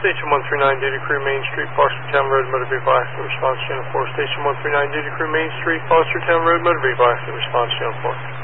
Station 139, Data Crew, Main Street, Fostertown Road, Motor Vehicle Accident Response Channel 4. Station 139, Data Crew, Main Street, Fostertown Road, Motor Vehicle Accident Response Channel 4.